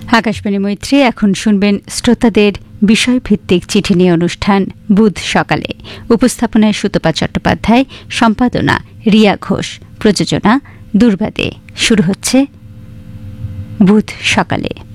আকাশবাণী মৈত্রী। এখন শুনবেন শ্রোতাদের বিষয়ভিত্তিক চিঠি নিয়ে অনুষ্ঠান বুধ সকালে। উপস্থাপনায় সুতপা চট্টোপাধ্যায়, সম্পাদনা রিয়া ঘোষ, প্রযোজনা দুর্বাদে। শুরু হচ্ছে বুধ সকালে।